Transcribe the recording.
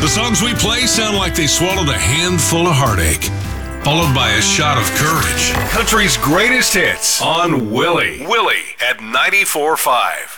The songs we play sound like they swallowed a handful of heartache, followed by a shot of courage. Country's greatest hits on Willie. Willie at 94.5.